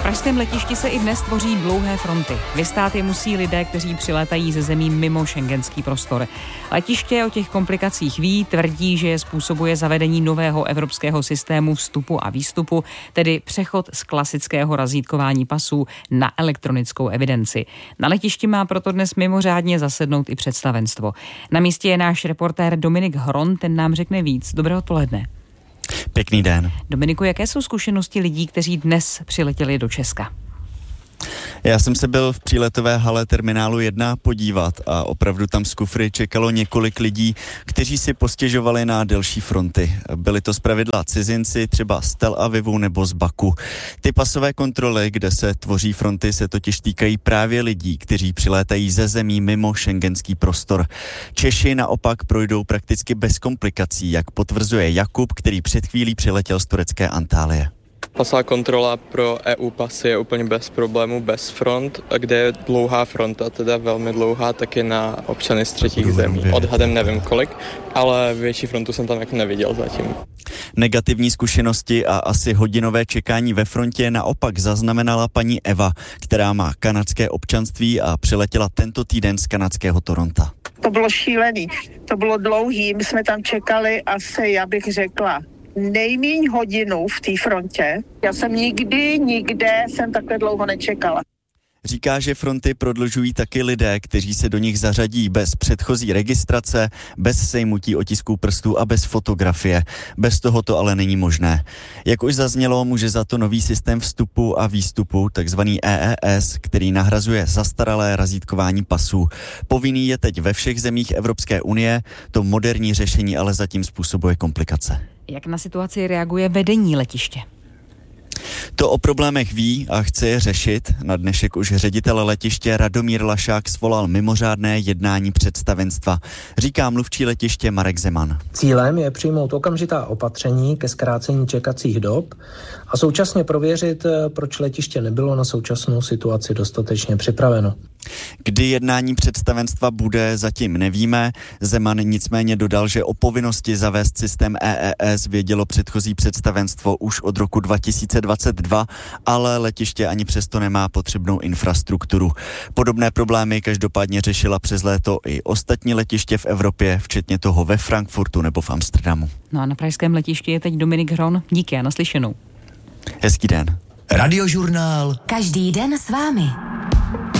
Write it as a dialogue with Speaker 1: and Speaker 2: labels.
Speaker 1: pražském letišti se i dnes tvoří dlouhé fronty. Vystát je musí lidé, kteří přilétají ze zemí mimo schengenský prostor. Letiště o těch komplikacích ví, tvrdí, že je způsobuje zavedení nového evropského systému vstupu a výstupu, tedy přechod z klasického razítkování pasů na elektronickou evidenci. Na letišti má proto dnes mimořádně zasednout i představenstvo. Na místě je náš reportér Dominik Hron, ten nám řekne víc. Dobré odpoledne.
Speaker 2: Pěkný den.
Speaker 1: Dominiku, jaké jsou zkušenosti lidí, kteří dnes přiletěli do Česka?
Speaker 2: Já jsem se byl v příletové hale terminálu 1 podívat a opravdu tam z kufry čekalo několik lidí, kteří si postěžovali na delší fronty. Byli to zpravidla cizinci, třeba z Tel Avivu nebo z Baku. Ty pasové kontroly, kde se tvoří fronty, se totiž týkají právě lidí, kteří přilétají ze zemí mimo schengenský prostor. Češi naopak projdou prakticky bez komplikací, jak potvrzuje Jakub, který před chvílí přiletěl z turecké Antálie.
Speaker 3: Pasová kontrola pro EU pasy je úplně bez problémů, bez front, kde je dlouhá fronta, teda velmi dlouhá, taky na občany z třetích zemí. Odhadem nevím kolik, ale větší frontu jsem tam jako neviděl zatím.
Speaker 2: Negativní zkušenosti a asi hodinové čekání ve frontě naopak zaznamenala paní Eva, která má kanadské občanství a přiletěla tento týden z kanadského Toronta.
Speaker 4: To bylo šílený, to bylo dlouhý, my jsme tam čekali asi, já bych řekla, nejméně hodinu v té frontě. Já jsem nikde jsem takhle dlouho nečekala.
Speaker 2: Říká, že fronty prodlužují taky lidé, kteří se do nich zařadí bez předchozí registrace, bez sejmutí otisků prstů a bez fotografie. Bez toho to ale není možné. Jak už zaznělo, může za to nový systém vstupu a výstupu, takzvaný EES, který nahrazuje zastaralé razítkování pasů. Povinný je teď ve všech zemích Evropské unie, to moderní řešení ale zatím způsobuje komplikace.
Speaker 1: Jak na situaci reaguje vedení letiště?
Speaker 2: To o problémech ví a chce je řešit. Na dnešek už ředitel letiště Radomír Lašák svolal mimořádné jednání představenstva, říká mluvčí letiště Marek Zeman.
Speaker 5: Cílem je přijmout okamžitá opatření ke zkrácení čekacích dob a současně prověřit, proč letiště nebylo na současnou situaci dostatečně připraveno.
Speaker 2: Kdy jednání představenstva bude, zatím nevíme. Zeman nicméně dodal, že o povinnosti zavést systém EES vědělo předchozí představenstvo už od roku 2022, ale letiště ani přesto nemá potřebnou infrastrukturu. Podobné problémy každopádně řešila přes léto i ostatní letiště v Evropě, včetně toho ve Frankfurtu nebo v Amsterdamu.
Speaker 1: No a na pražském letišti je teď Dominik Hron. Díky a naslyšenou.
Speaker 2: Hezký den.
Speaker 6: Radiožurnál.
Speaker 7: Každý den s vámi.